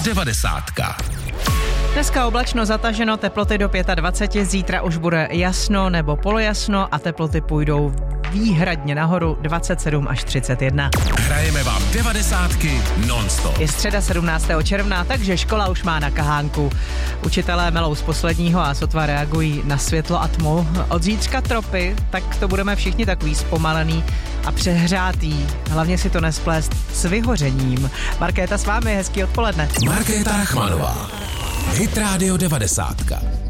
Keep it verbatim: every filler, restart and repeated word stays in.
devadesátka. Dneska oblačno, zataženo, teploty do dvacet pět, zítra už bude jasno nebo polojasno a teploty půjdou výhradně nahoru dvacet sedm až třicet jedna. Hrajeme vám devadesátky non-stop. Je středa sedmnáctého června, takže škola už má na kahánku. Učitelé melou z posledního a sotva reagují na světlo a tmu. Od zítřka tropy, tak to budeme všichni takový zpomalený a přehřátý. Hlavně si to nesplést s vyhořením. Markéta s vámi, hezký odpoledne. Markéta Rachmanová. Hit Radio devadesátka.